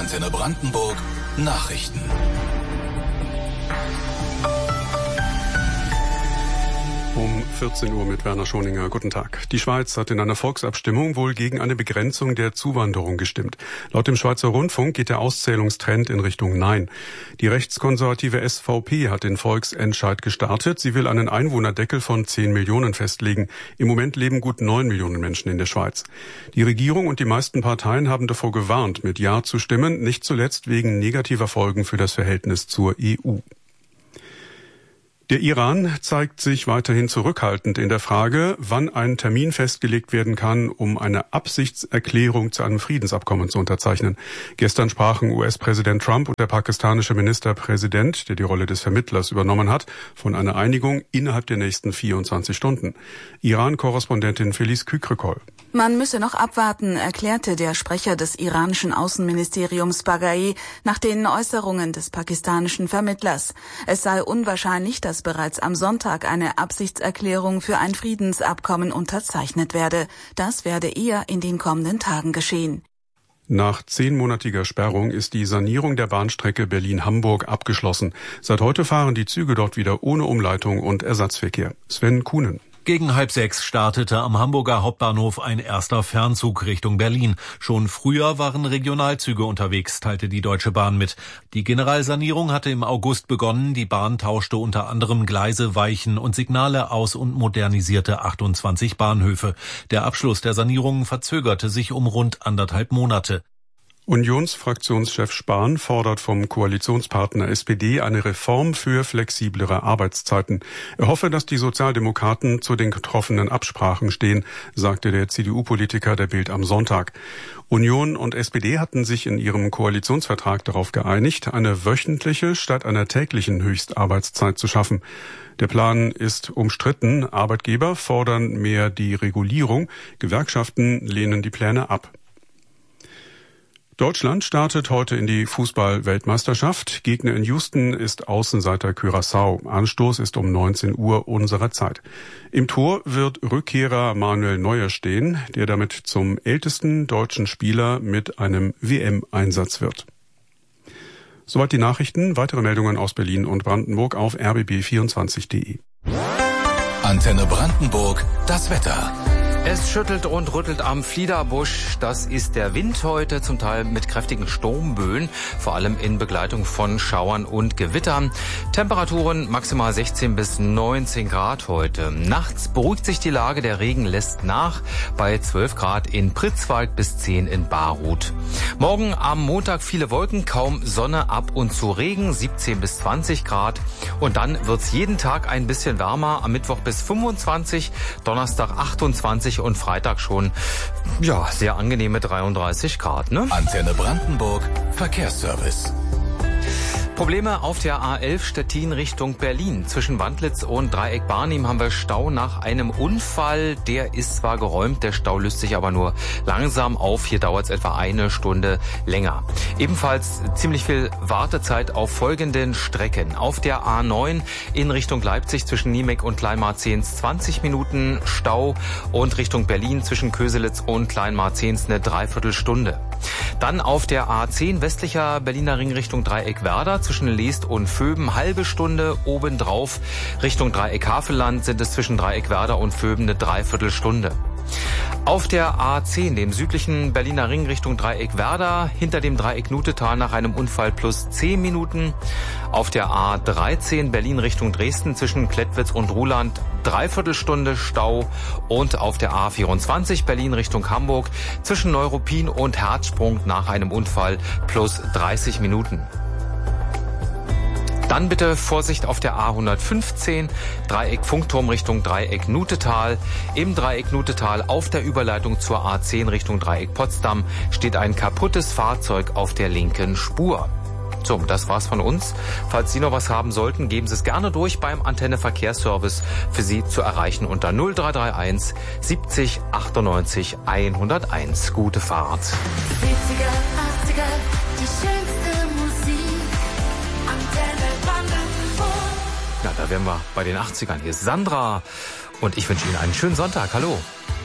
Antenne Brandenburg Nachrichten. Um 14 Uhr mit Werner Schoninger. Guten Tag. Die Schweiz hat in einer Volksabstimmung wohl gegen eine Begrenzung der Zuwanderung gestimmt. Laut dem Schweizer Rundfunk geht der Auszählungstrend in Richtung Nein. Die rechtskonservative SVP hat den Volksentscheid gestartet. Sie will einen Einwohnerdeckel von 10 Millionen festlegen. Im Moment leben gut 9 Millionen Menschen in der Schweiz. Die Regierung und die meisten Parteien haben davor gewarnt, mit Ja zu stimmen, nicht zuletzt wegen negativer Folgen für das Verhältnis zur EU. Der Iran zeigt sich weiterhin zurückhaltend in der Frage, wann ein Termin festgelegt werden kann, um eine Absichtserklärung zu einem Friedensabkommen zu unterzeichnen. Gestern sprachen US-Präsident Trump und der pakistanische Ministerpräsident, der die Rolle des Vermittlers übernommen hat, von einer Einigung innerhalb der nächsten 24 Stunden. Iran-Korrespondentin Felice Kükrikol. Man müsse noch abwarten, erklärte der Sprecher des iranischen Außenministeriums Baghai nach den Äußerungen des pakistanischen Vermittlers. Es sei unwahrscheinlich, dass bereits am Sonntag eine Absichtserklärung für ein Friedensabkommen unterzeichnet werde. Das werde eher in den kommenden Tagen geschehen. Nach 10-monatiger Sperrung ist die Sanierung der Bahnstrecke Berlin-Hamburg abgeschlossen. Seit heute fahren die Züge dort wieder ohne Umleitung und Ersatzverkehr. Sven Kuhnen. Gegen 5:30 startete am Hamburger Hauptbahnhof ein erster Fernzug Richtung Berlin. Schon früher waren Regionalzüge unterwegs, teilte die Deutsche Bahn mit. Die Generalsanierung hatte im August begonnen. Die Bahn tauschte unter anderem Gleise, Weichen und Signale aus und modernisierte 28 Bahnhöfe. Der Abschluss der Sanierung verzögerte sich um rund 1,5 Monate. Unionsfraktionschef Spahn fordert vom Koalitionspartner SPD eine Reform für flexiblere Arbeitszeiten. Er hoffe, dass die Sozialdemokraten zu den getroffenen Absprachen stehen, sagte der CDU-Politiker der Bild am Sonntag. Union und SPD hatten sich in ihrem Koalitionsvertrag darauf geeinigt, eine wöchentliche statt einer täglichen Höchstarbeitszeit zu schaffen. Der Plan ist umstritten. Arbeitgeber fordern mehr die Regulierung. Gewerkschaften lehnen die Pläne ab. Deutschland startet heute in die Fußball-Weltmeisterschaft. Gegner in Houston ist Außenseiter Curaçao. Anstoß ist um 19 Uhr unserer Zeit. Im Tor wird Rückkehrer Manuel Neuer stehen, der damit zum ältesten deutschen Spieler mit einem WM-Einsatz wird. Soweit die Nachrichten. Weitere Meldungen aus Berlin und Brandenburg auf rbb24.de. Antenne Brandenburg, das Wetter. Es schüttelt und rüttelt am Fliederbusch. Das ist der Wind heute, zum Teil mit kräftigen Sturmböen, vor allem in Begleitung von Schauern und Gewittern. Temperaturen maximal 16 bis 19 Grad heute. Nachts beruhigt sich die Lage, der Regen lässt nach bei 12 Grad in Pritzwalk bis 10 in Barut. Morgen am Montag viele Wolken, kaum Sonne, ab und zu Regen, 17 bis 20 Grad. Und dann wird's jeden Tag ein bisschen wärmer, am Mittwoch bis 25, Donnerstag 28 und Freitag schon, ja, sehr angenehme 33 Grad, ne? Antenne Brandenburg, Verkehrsservice. Probleme auf der A11 Stettin Richtung Berlin. Zwischen Wandlitz und Dreieck Barnim haben wir Stau nach einem Unfall. Der ist zwar geräumt, der Stau löst sich aber nur langsam auf. Hier dauert es etwa eine Stunde länger. Ebenfalls ziemlich viel Wartezeit auf folgenden Strecken. Auf der A9 in Richtung Leipzig zwischen Niemek und Kleinmarzehns 20 Minuten Stau und Richtung Berlin zwischen Köselitz und Kleinmarzehns eine Dreiviertelstunde. Dann auf der A10 westlicher Berliner Ring Richtung Dreieck Werder zwischen Leest und Vöben halbe Stunde, obendrauf Richtung Dreieck Havelland sind es zwischen Dreieck Werder und Vöben eine Dreiviertelstunde. Auf der A10, dem südlichen Berliner Ring Richtung Dreieck Werder, hinter dem Dreieck Nutetal nach einem Unfall plus 10 Minuten. Auf der A13 Berlin Richtung Dresden zwischen Klettwitz und Ruhland Dreiviertelstunde Stau. Und auf der A24 Berlin Richtung Hamburg zwischen Neuruppin und Herzsprung nach einem Unfall plus 30 Minuten. Dann bitte Vorsicht auf der A115, Dreieck Funkturm Richtung Dreieck Nutetal. Im Dreieck Nutetal auf der Überleitung zur A10 Richtung Dreieck Potsdam steht ein kaputtes Fahrzeug auf der linken Spur. So, das war's von uns. Falls Sie noch was haben sollten, geben Sie es gerne durch beim Antenne Verkehrsservice, für Sie zu erreichen unter 0331 70 98 101. Gute Fahrt. 70er, 80er, die schönste Musik. Antenne Brandenburg. Ja, da wären wir bei den 80ern. Hier ist Sandra und ich wünsche Ihnen einen schönen Sonntag. Hallo.